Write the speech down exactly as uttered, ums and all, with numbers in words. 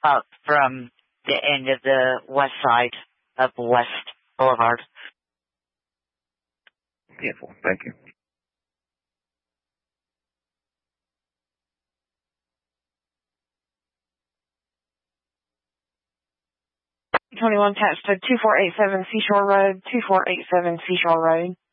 up from the end of the west side of West Boulevard. Beautiful. Thank you. twenty-one attached to two four eight seven Seashore Road, two four eight seven Seashore Road.